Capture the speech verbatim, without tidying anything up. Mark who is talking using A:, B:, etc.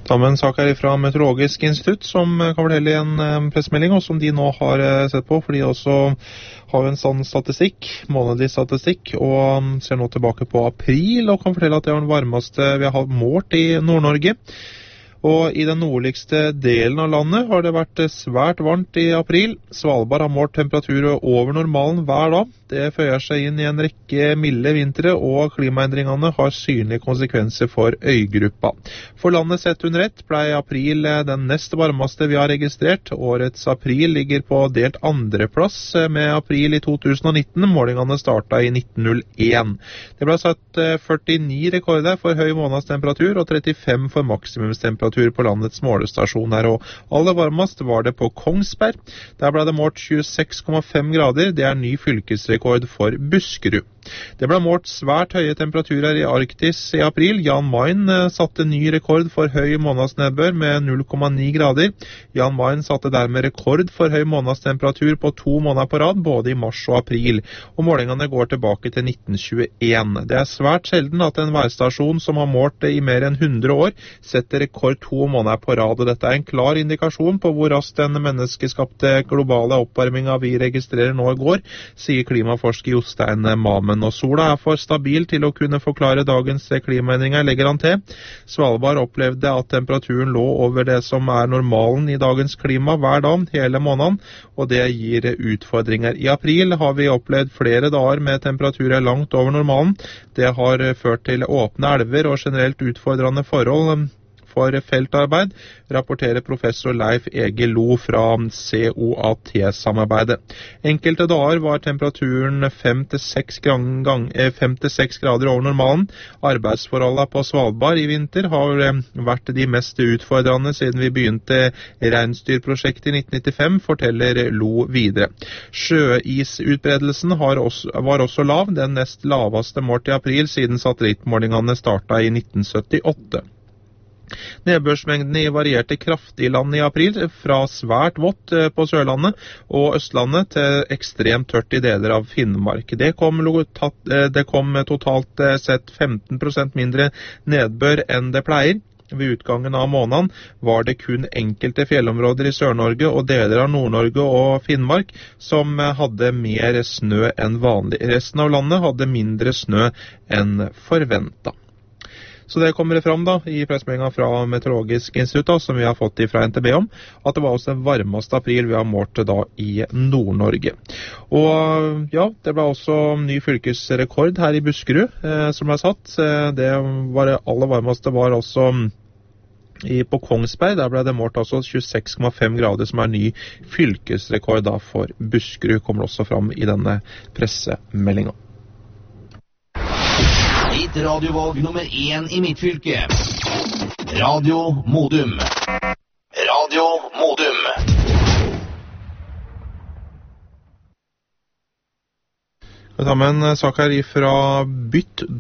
A: Ta med en sak her fra Meteorologisk institutt som kan fortelle i en pressemelding, og som de nå har sett på, fordi de også har en sånn statistikk, månedlig statistikk, og ser nå tilbake på april, og kan fortelle at det var den varmeste vi har målt i Nord-Norge. Og i den nordligste delen av landet har det vært svært varmt i april. Svalbard har målt temperaturer over normalen hver dag. Det føyer seg inn i en rekke milde vintre, og klimaendringene har synlige konsekvenser for øygruppa. For landet sett under ett ble april den nest varmeste vi har registrert. Årets april ligger på delt andreplass med april i to tusen og nitten. Målingene startet i nitten null én. Det ble satt førtini rekorder for høy månedstemperatur og trettifem for maksimumstemperatur på landets målestasjoner, og aller varmest var det på Kongsberg. Der ble det målt tjueseks komma fem grader. Det er ny fylkesrekord for Buskerud. Det ble målt svært høye temperaturer i Arktis i april. Jan Mayen satte ny rekord for høy månedsnedbør med null komma ni grader. Jan Mayen satte dermed rekord for høy månedstemperatur på to måneder på rad, både i mars og april, og målingene går tilbake til nitten tjueen. Det er svært sjelden at en værstasjon som har målt det i mer enn hundre år, setter rekord to måneder på rad, og dette er en klar indikasjon på hvor raskt den menneskeskapte globale oppvarmingen vi registrerer nå går, sier klimaforsker Jostein Mamen. Og sola er for stabil til å kunne forklare dagens klimaendringer, legger han til. Svalbard opplevde at temperaturen lå over det som er normalen i dagens klima hver dag, hele måneden, og det gir utfordringer. I april har vi opplevd flere dager med temperaturer langt over normalen. Det har ført til åpne elver og generelt utfordrende forhold for feltarbeid, rapporterer professor Leif Egil Lo fra C O A T-samarbeidet. Enkelte dager var temperaturen fem til seks grader over normalen. Arbeidsforholdene på Svalbard i vinter har vært de mest utfordrende siden vi begynte reinsdyrprosjektet i nitten nittifem, forteller Lo videre. Sjøisutbredelsen var også lav, den nest laveste målt i april siden satellittmålingene startet i nitten syttiåtte. Nedbørsmengdene varierte kraftig i landet i april, fra svært vått på Sørlandet og Østlandet til ekstremt tørt i deler av Finnmark. Det kom, det kom totalt sett femten prosent mindre nedbør enn det pleier. Ved utgangen av måneden var det kun enkelte fjellområder i Sør-Norge og deler av Nord-Norge og Finnmark som hadde mer snø enn vanlig. Resten av landet hadde mindre snø enn forventet. Så det kommer det fram da, i pressemeldingen fra Meteorologisk institutt, som vi har fått fra N T B om, at det var også den varmeste april vi har målt da i Nord-Norge. Og ja, det ble også ny fylkesrekord her i Buskerud, eh, som ble satt. Det var det aller varmeste var også i, på Kongsberg. Der ble det målt altså tjueseks komma fem grader, som er ny fylkesrekord da for Buskerud, kommer også fram i denne pressemeldingen.
B: Ditt radiovalg nummer én i mitt fylke. Radio Modum. Radio Modum.
A: Vi tar med en sak her fra Bytt